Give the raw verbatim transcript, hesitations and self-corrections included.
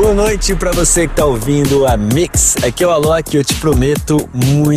Boa noite pra você que tá ouvindo a Mix. Aqui é o Alok e eu te prometo muito